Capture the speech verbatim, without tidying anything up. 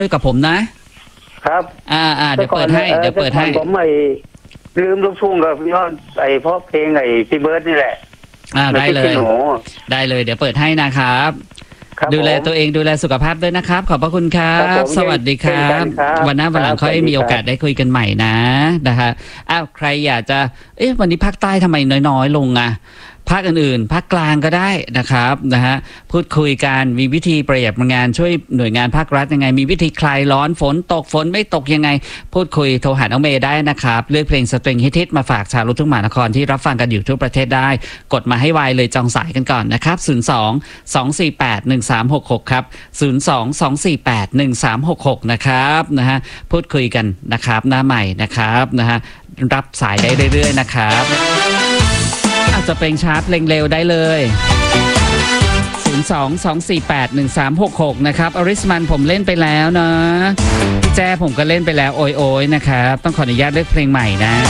ด้วยกับผมนะครับอ่าอ่าเดี๋ยวเปิดให้เดี๋ยวเปิดให้ผมไอ้ลืมลูกทุ่งกับยอดไอ้เพราะเพลงไอ้พี่เบิร์ดนี่แหละอ่าได้เลยได้เลยเดี๋ยวเปิดให้นะครับดูแลตัวเองดูแลสุขภาพด้วยนะครับขอบพระคุณครับสวัสดีครับวันหน้าวันหลังค่อยมีโอกาสได้คุยกันใหม่นะนะฮะอ้าวใครอยากจะเอ๊ะวันนี้ภาคใต้ทำไมน้อยๆลงอ่ะภาคอื่นๆภาคกลางก็ได้นะครับนะฮะพูดคุยกันมีวิธีประหยัดพลังงานช่วยหน่วยงานภาครัฐยังไงมีวิธีคลายร้อนฝนตกฝนไม่ตกยังไงพูดคุยโทรหาน้องเมย์ได้นะครับเลือกเพลงสตริงฮิตๆมาฝากชาวลูกทุ่งมหานครที่รับฟังกันอยู่ทั่วประเทศได้กดมาให้ไวเลยจองสายกันก่อนนะครับศูนย์ สอง สอง สี่ แปด หนึ่ง สาม หก หกครับศูนย์ สอง สอง สี่ แปด หนึ่ง สาม หก หกนะครับนะฮะพูดคุยกันนะครับหน้าใหม่นะครับนะฮะรับสายได้เรื่อยๆนะครับอาจจะเพลงชาร์ตเพลงเร็วได้เลยศูนย์ สอง สอง สี่ แปด หนึ่ง สาม หก หกนะครับอริสมันผมเล่นไปแล้วนะพี่แจ้ผมก็เล่นไปแล้วโอยโอยนะครับต้องขออนุญาตเลือกเพลงใหม่นะ